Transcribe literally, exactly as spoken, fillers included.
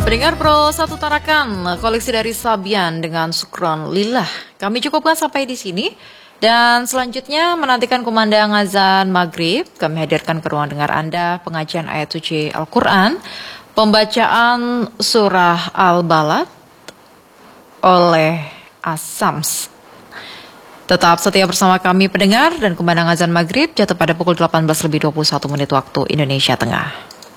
Pendengar Pro Satu Tarakan, koleksi dari Sabian dengan Sukron Lillah. Kami cukupkan sampai di sini. Dan selanjutnya menantikan kumandang azan maghrib, kami hadirkan ke ruang dengar Anda pengajian ayat suci Al-Quran, pembacaan surah Al-Balad oleh As-Sams. Tetap setia bersama kami pendengar, dan kumandang azan maghrib jatuh pada pukul delapan belas lebih dua puluh satu menit waktu Indonesia Tengah.